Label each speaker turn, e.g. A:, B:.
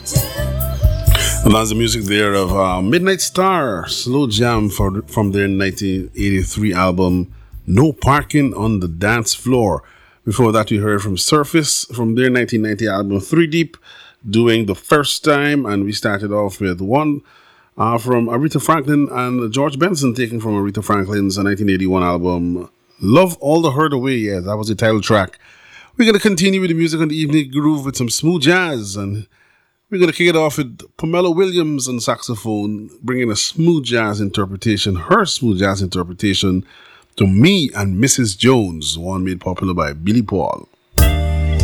A: And that's the music there of Midnight Star, slow jam from their 1983 album, No Parking on the Dance Floor. Before that, we heard from Surface from their 1990 album, Three Deep, doing The First Time. And we started off with one from Aretha Franklin and George Benson, taken from Aretha Franklin's 1981 album, Love All the Hurt Away. Yeah, that was the title track. We're going to continue with the music on the evening groove with some smooth jazz, and we're going to kick it off with Pamela Williams on saxophone, bringing a smooth jazz interpretation, her smooth jazz interpretation to Me and Mrs. Jones, one made popular by Billy Paul.